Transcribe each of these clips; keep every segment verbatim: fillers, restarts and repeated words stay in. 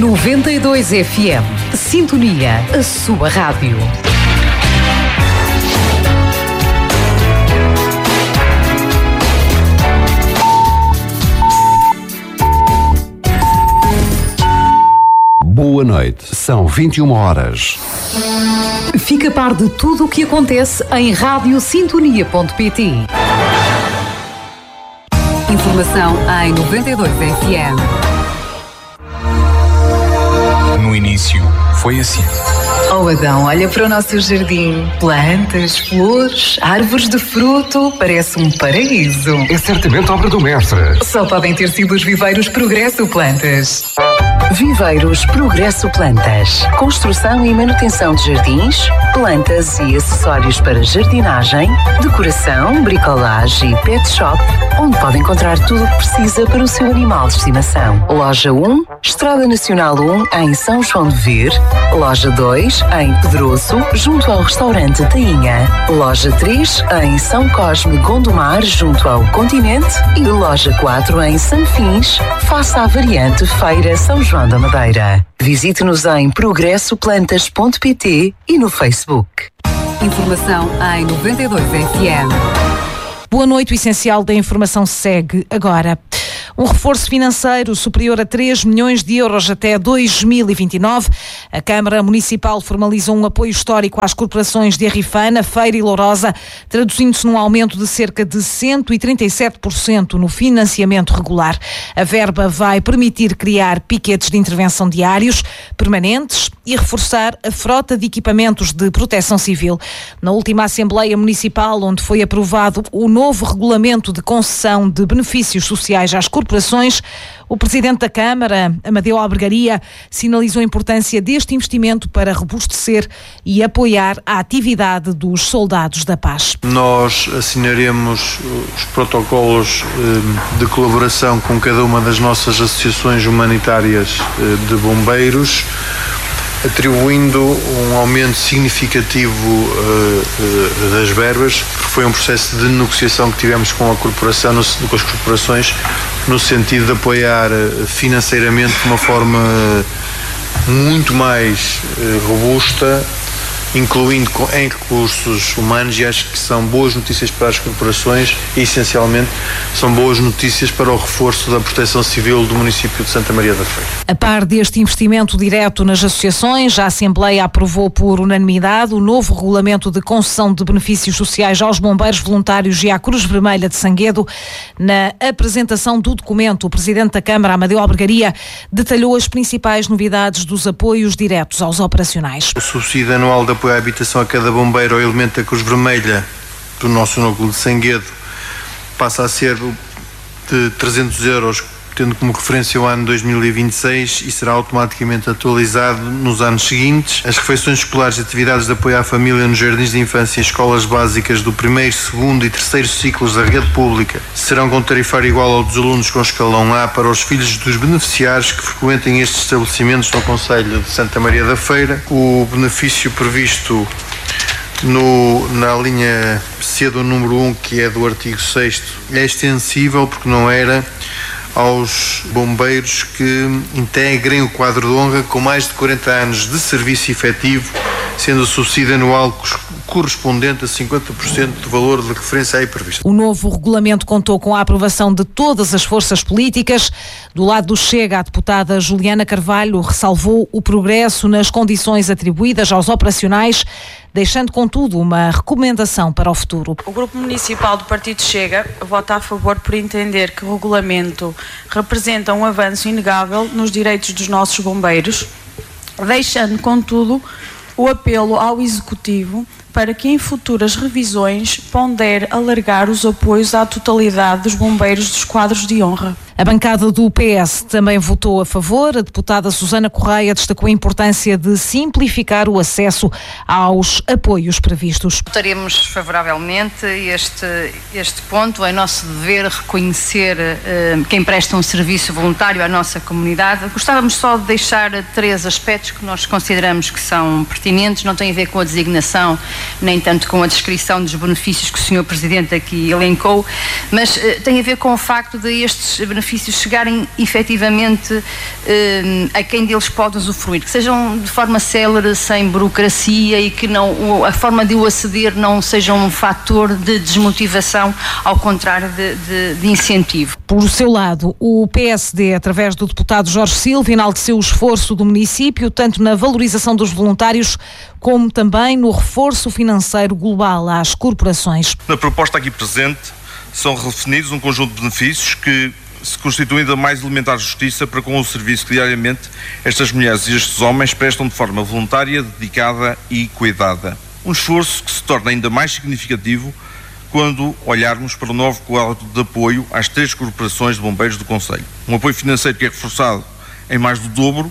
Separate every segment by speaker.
Speaker 1: noventa e dois F M. Sintonia, a sua rádio.
Speaker 2: Boa noite, são vinte e uma horas.
Speaker 1: Fica a par de tudo o que acontece em rádio sintonia ponto pt. Informação em noventa e dois F M.
Speaker 3: No início, foi assim.
Speaker 4: Oh Adão, olha para o nosso jardim. Plantas, flores, árvores de fruto. Parece um paraíso.
Speaker 3: É certamente obra do mestre.
Speaker 4: Só podem ter sido os viveiros Progresso Plantas.
Speaker 5: Viveiros Progresso Plantas. Construção e manutenção de jardins, plantas e acessórios para jardinagem, decoração, bricolagem e pet shop, onde pode encontrar tudo o que precisa para o seu animal de estimação. Loja um, Estrada Nacional um, em São João de Vir. Loja dois, em Pedroso, junto ao restaurante Tainha. Loja três, em São Cosme, Gondomar, junto ao Continente. E loja quatro, em Sanfins, face à variante Feira São João da Madeira. Visite-nos em progresso plantas ponto pt e no Facebook.
Speaker 1: Informação em noventa e dois F M.
Speaker 6: Boa noite, o essencial da informação segue agora. Um reforço financeiro superior a três milhões de euros até dois mil e vinte e nove. A Câmara Municipal formalizou um apoio histórico às corporações de Arrifana, Feira e Lourosa, traduzindo-se num aumento de cerca de cento e trinta e sete por cento no financiamento regular. A verba vai permitir criar piquetes de intervenção diários, permanentes e reforçar a frota de equipamentos de proteção civil. Na última Assembleia Municipal, onde foi aprovado o novo regulamento de concessão de benefícios sociais às corporações, o Presidente da Câmara, Amadeu Albergaria, sinalizou a importância deste investimento para robustecer e apoiar a atividade dos soldados da paz.
Speaker 7: Nós assinaremos os protocolos de colaboração com cada uma das nossas associações humanitárias de bombeiros, atribuindo um aumento significativo uh, uh, das verbas, porque foi um processo de negociação que tivemos com a corporação, no, com as corporações, no sentido de apoiar uh, financeiramente de uma forma uh, muito mais uh, robusta, incluindo em recursos humanos, e acho que são boas notícias para as corporações e, essencialmente, são boas notícias para o reforço da proteção civil do município de Santa Maria da Feira.
Speaker 6: A par deste investimento direto nas associações, a Assembleia aprovou por unanimidade o novo regulamento de concessão de benefícios sociais aos bombeiros voluntários e à Cruz Vermelha de Sanguedo. Na apresentação do documento, o Presidente da Câmara, Amadeu Albergaria, detalhou as principais novidades dos apoios diretos aos operacionais.
Speaker 7: O subsídio anual de apoio à habitação a cada bombeiro ou elemento da Cruz Vermelha do nosso núcleo de Sanguedo passa a ser de trezentos euros, tendo como referência o ano dois mil e vinte e seis, e será automaticamente atualizado nos anos seguintes. As refeições escolares e atividades de apoio à família nos jardins de infância e escolas básicas do primeiro, segundo e terceiro ciclos da rede pública serão com tarifário igual ao dos alunos com escalão A para os filhos dos beneficiários que frequentem estes estabelecimentos no concelho de Santa Maria da Feira. O benefício previsto No, na linha C do número um, que é do artigo sexto, é extensível porque não era aos bombeiros que integrem o quadro de honra com mais de quarenta anos de serviço efetivo, sendo o subsídio anual correspondente a cinquenta por cento do valor de referência aí previsto.
Speaker 6: O novo regulamento contou com a aprovação de todas as forças políticas. Do lado do Chega, a deputada Juliana Carvalho ressalvou o progresso nas condições atribuídas aos operacionais, deixando, contudo, uma recomendação para o futuro.
Speaker 8: O Grupo Municipal do Partido Chega vota a favor por entender que o regulamento representa um avanço inegável nos direitos dos nossos bombeiros, deixando, contudo, o apelo ao Executivo para que em futuras revisões pondere alargar os apoios à totalidade dos bombeiros dos quadros de honra.
Speaker 6: A bancada do P S também votou a favor. A deputada Susana Correia destacou a importância de simplificar o acesso aos apoios previstos.
Speaker 9: Votaremos favoravelmente este, este ponto. É nosso dever reconhecer uh, quem presta um serviço voluntário à nossa comunidade. Gostávamos só de deixar três aspectos que nós consideramos que são pertinentes, não tem a ver com a designação, nem tanto com a descrição dos benefícios que o senhor Presidente aqui elencou, mas uh, tem a ver com o facto de estes benefícios benefícios chegarem efetivamente eh, a quem deles pode usufruir, que sejam de forma célere, sem burocracia e que não, a forma de o aceder não seja um fator de desmotivação, ao contrário de, de, de incentivo.
Speaker 6: Por seu lado, o P S D, através do deputado Jorge Silva, enalteceu o esforço do município, tanto na valorização dos voluntários, como também no reforço financeiro global às corporações.
Speaker 10: Na proposta aqui presente, são definidos um conjunto de benefícios que se constituem ainda mais elementar justiça para com o serviço que diariamente estas mulheres e estes homens prestam de forma voluntária, dedicada e cuidada. Um esforço que se torna ainda mais significativo quando olharmos para o novo quadro de apoio às três corporações de bombeiros do concelho. Um apoio financeiro que é reforçado em mais do dobro.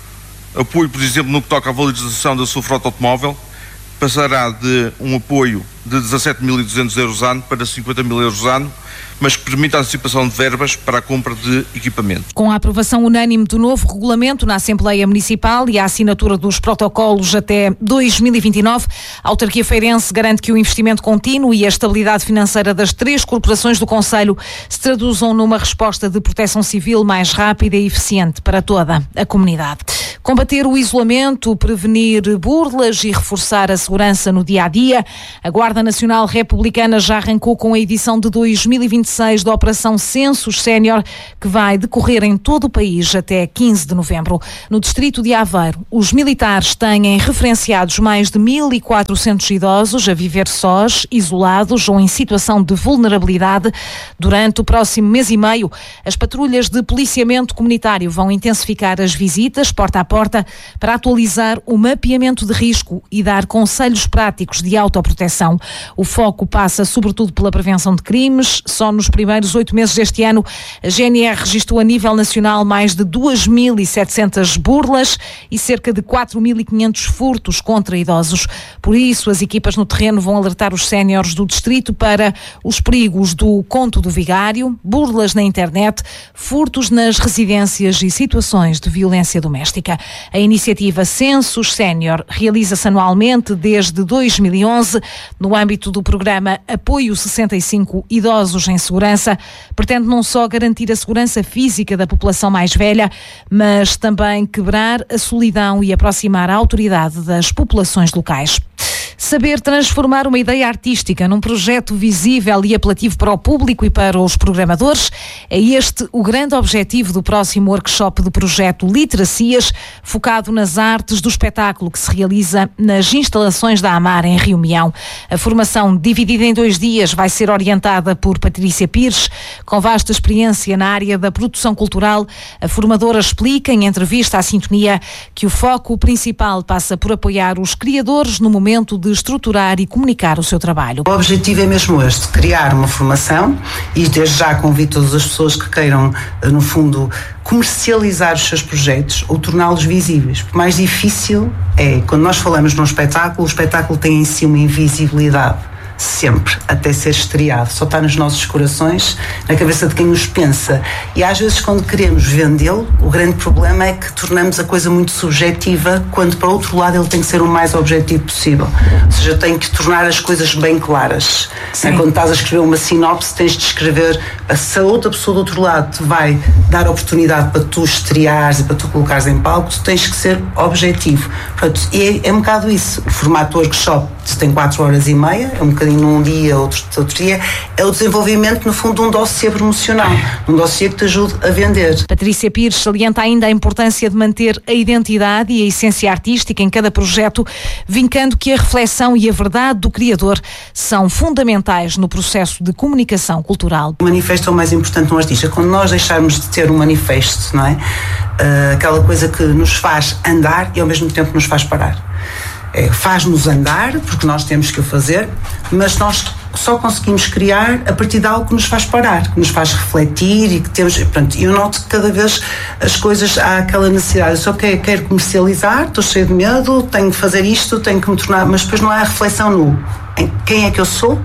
Speaker 10: Apoio, por exemplo, no que toca à valorização da sua frota automóvel, passará de um apoio de dezassete mil e duzentos euros ano para cinquenta mil euros ano, mas que permite a antecipação de verbas para a compra de equipamento.
Speaker 6: Com a aprovação unânime do novo regulamento na Assembleia Municipal e a assinatura dos protocolos até dois mil e vinte e nove, a autarquia feirense garante que o investimento contínuo e a estabilidade financeira das três corporações do concelho se traduzam numa resposta de proteção civil mais rápida e eficiente para toda a comunidade. Combater o isolamento, prevenir burlas e reforçar a segurança no dia-a-dia. A Guarda Nacional Republicana já arrancou com a edição de dois mil e vinte e seis da Operação Census Sénior, que vai decorrer em todo o país até quinze de novembro. No distrito de Aveiro, os militares têm referenciados mais de mil e quatrocentos idosos a viver sós, isolados ou em situação de vulnerabilidade. Durante o próximo mês e meio, as patrulhas de policiamento comunitário vão intensificar as visitas porta a porta para atualizar o mapeamento de risco e dar conselhos práticos de autoproteção. O foco passa sobretudo pela prevenção de crimes. Só nos primeiros oito meses deste ano, a G N R registrou a nível nacional mais de duas mil e setecentas burlas e cerca de quatro mil e quinhentos furtos contra idosos. Por isso, as equipas no terreno vão alertar os séniores do distrito para os perigos do conto do vigário, burlas na internet, furtos nas residências e situações de violência doméstica. A iniciativa Census Sénior realiza-se anualmente desde dois mil e onze no âmbito do programa Apoio sessenta e cinco Idosos em Segurança. Pretende não só garantir a segurança física da população mais velha, mas também quebrar a solidão e aproximar a autoridade das populações locais. Saber transformar uma ideia artística num projeto visível e apelativo para o público e para os programadores é este o grande objetivo do próximo workshop do projeto Literacias, focado nas artes do espetáculo que se realiza nas instalações da Amar em Rio Meão. A formação, dividida em dois dias, vai ser orientada por Patrícia Pires, com vasta experiência na área da produção cultural. A formadora explica em entrevista à Sintonia que o foco principal passa por apoiar os criadores no momento de estruturar e comunicar o seu trabalho.
Speaker 11: O objetivo é mesmo este, criar uma formação, e desde já convido todas as pessoas que queiram, no fundo, comercializar os seus projetos ou torná-los visíveis. O mais difícil é, quando nós falamos num espetáculo, o espetáculo tem em si uma invisibilidade. Sempre, até ser estreado. Só está nos nossos corações, na cabeça de quem nos pensa. E às vezes, quando queremos vendê-lo, o grande problema é que tornamos a coisa muito subjetiva, quando, para outro lado, ele tem que ser o mais objetivo possível. Ou seja, tem que tornar as coisas bem claras. É, quando estás a escrever uma sinopse, tens de escrever, se a outra pessoa do outro lado te vai dar a oportunidade para tu estreares e para tu colocares em palco, tu tens que ser objetivo. Portanto, e é, é um bocado isso. O formato workshop tem quatro horas e meia, é um bocadinho num dia, outro, outro dia, é o desenvolvimento, no fundo, de um dossiê promocional, um dossiê que te ajude a vender.
Speaker 6: Patrícia Pires salienta ainda a importância de manter a identidade e a essência artística em cada projeto, vincando que a reflexão e a verdade do criador são fundamentais no processo de comunicação cultural.
Speaker 11: O manifesto é o mais importante no artista. Quando nós deixarmos de ter um manifesto, não é? Uh, aquela coisa que nos faz andar e ao mesmo tempo nos faz parar. É, faz-nos andar, porque nós temos que o fazer, mas nós só conseguimos criar a partir de algo que nos faz parar, que nos faz refletir e que temos... Pronto, eu noto que cada vez as coisas, há aquela necessidade, eu só quero, quero comercializar, estou cheio de medo, tenho que fazer isto, tenho que me tornar... Mas depois não há a reflexão no em quem é que eu sou,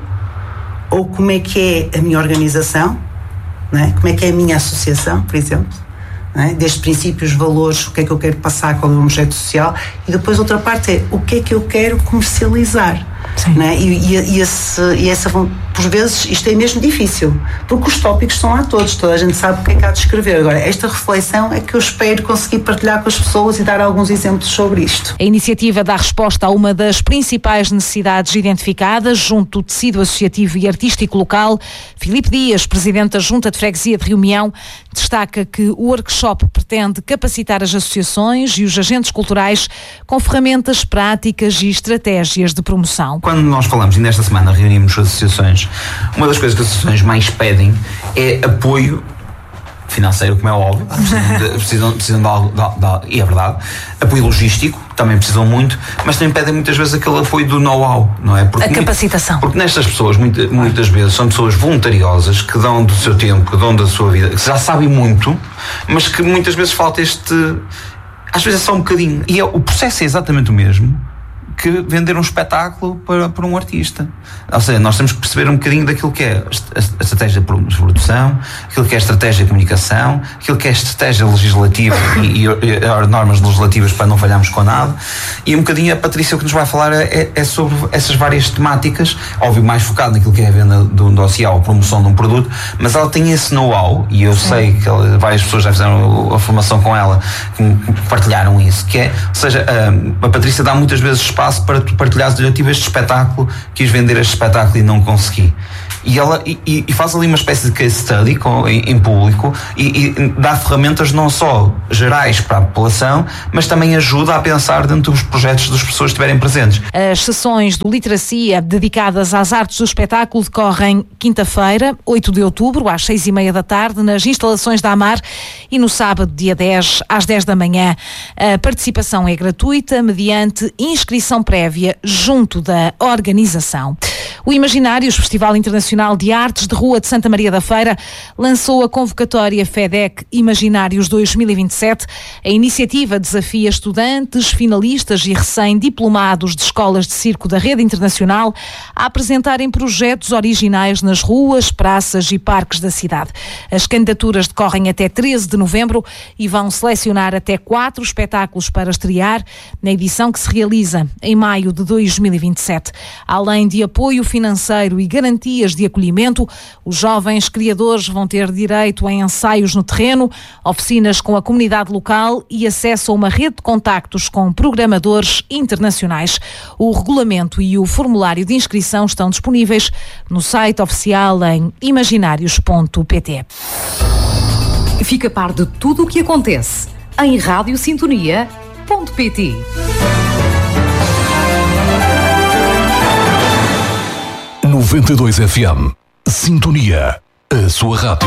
Speaker 11: ou como é que é a minha organização, não é? Como é que é a minha associação, por exemplo. É? Desde princípios, valores, o que é que eu quero passar, qual é o objeto social, e depois outra parte é o que é que eu quero comercializar. Né? E, e, e, esse, e essa, por vezes, isto é mesmo difícil, porque os tópicos estão lá todos, toda a gente sabe o que é que há de escrever. Agora, esta reflexão é que eu espero conseguir partilhar com as pessoas e dar alguns exemplos sobre isto.
Speaker 6: A iniciativa dá resposta a uma das principais necessidades identificadas junto do tecido associativo e artístico local. Filipe Dias, presidente da Junta de Freguesia de Rio Meião, destaca que o workshop pretende capacitar as associações e os agentes culturais com ferramentas práticas e estratégias de promoção.
Speaker 12: Quando nós falamos, e nesta semana reunimos as associações, uma das coisas que as associações mais pedem é apoio financeiro, como é óbvio, precisam de, precisam, precisam de algo, de, de, e é verdade, apoio logístico, também precisam muito, mas também pedem muitas vezes aquele apoio do know-how, não é? Porque,
Speaker 6: a capacitação.
Speaker 12: Porque nestas pessoas, muitas, muitas vezes, são pessoas voluntariosas, que dão do seu tempo, que dão da sua vida, que já sabem muito, mas que muitas vezes falta este... Às vezes é só um bocadinho. E é, o processo é exatamente o mesmo que vender um espetáculo para, para um artista. Ou seja, nós temos que perceber um bocadinho daquilo que é a, a estratégia de produção, aquilo que é a estratégia de comunicação, aquilo que é a estratégia legislativa e, e, e as normas legislativas para não falharmos com nada. E um bocadinho a Patrícia o que nos vai falar é, é sobre essas várias temáticas, óbvio, mais focado naquilo que é a venda do dossiê ou a promoção de um produto, mas ela tem esse know-how, e eu sei que ela, várias pessoas já fizeram a formação com ela, que partilharam isso, que é, ou seja, a, a Patrícia dá muitas vezes espaço para tu partilhares, eu tive este espetáculo, quis vender este espetáculo e não consegui. E ela e, e faz ali uma espécie de case study com, em, em público e, e dá ferramentas não só gerais para a população, mas também ajuda a pensar dentro dos projetos das pessoas que estiverem presentes.
Speaker 6: As sessões do Literacia dedicadas às artes do espetáculo decorrem quinta-feira, oito de outubro, às seis e meia da tarde, nas instalações da AMAR, e no sábado, dia dez, às dez da manhã. A participação é gratuita, mediante inscrição prévia junto da organização. O Imaginários, Festival Internacional de Artes de Rua de Santa Maria da Feira, lançou a convocatória FEDEC Imaginários dois mil e vinte e sete. A iniciativa desafia estudantes, finalistas e recém-diplomados de escolas de circo da rede internacional a apresentarem projetos originais nas ruas, praças e parques da cidade. As candidaturas decorrem até treze de novembro e vão selecionar até quatro espetáculos para estrear na edição que se realiza em maio de dois mil e vinte e sete. Além de apoio financeiro e garantias de acolhimento, os jovens criadores vão ter direito a ensaios no terreno, oficinas com a comunidade local e acesso a uma rede de contactos com programadores internacionais. O regulamento e o formulário de inscrição estão disponíveis no site oficial em imaginários ponto pt.
Speaker 1: Fica a par de tudo o que acontece em rádio sintonia ponto pt.
Speaker 2: noventa e dois F M. Sintonia. A sua rádio.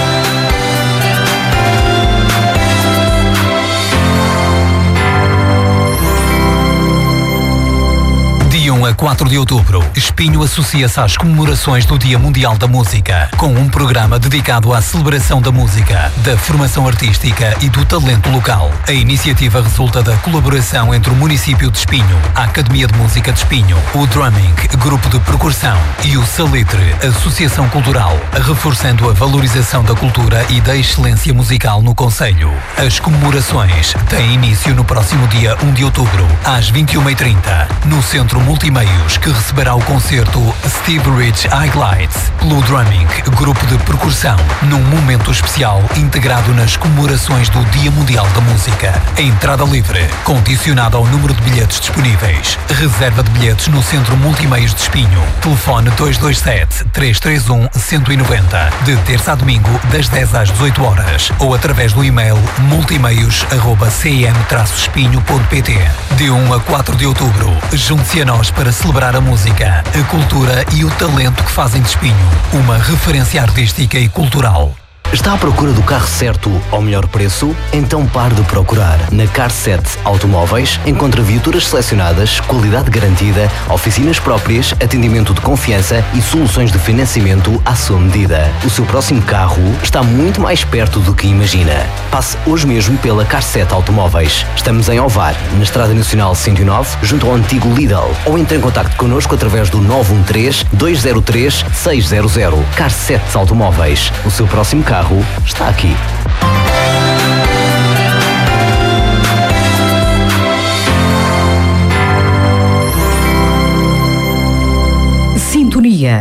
Speaker 13: De um a quatro de outubro, Espinho associa-se às comemorações do Dia Mundial da Música, com um programa dedicado à celebração da música, da formação artística e do talento local. A iniciativa resulta da colaboração entre o município de Espinho, a Academia de Música de Espinho, o Drumming, Grupo de Percussão, e o Salitre, Associação Cultural, reforçando a valorização da cultura e da excelência musical no concelho. As comemorações têm início no próximo dia um de outubro, às vinte e uma e trinta, no Centro Multimeios, que receberá o concerto Steve Rich Highlights pelo Drumming, Grupo de Percussão, num momento especial integrado nas comemorações do Dia Mundial da Música. Entrada livre, condicionada ao número de bilhetes disponíveis. Reserva de bilhetes no Centro Multimeios de Espinho. Telefone dois dois sete, três três um, um nove zero, de terça a domingo, das dez às dezoito horas, ou através do e-mail multimeios arroba c m traço espinho ponto p t. De um a quatro de outubro, junte-se a nós para celebrar a música, a cultura e o talento que fazem de Espinho uma referência artística e cultural.
Speaker 14: Está à procura do carro certo ao melhor preço? Então pare de procurar. Na Car sete Automóveis encontra viaturas selecionadas, qualidade garantida, oficinas próprias, atendimento de confiança e soluções de financiamento à sua medida. O seu próximo carro está muito mais perto do que imagina. Passe hoje mesmo pela Car sete Automóveis. Estamos em Ovar, na Estrada Nacional cento e nove, junto ao antigo Lidl. Ou entre em contacto connosco através do nove um três, dois zero três, seis zero zero. Car sete Automóveis. O seu próximo carro está aqui.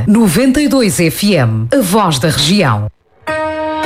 Speaker 1: noventa e dois F M, a voz da região.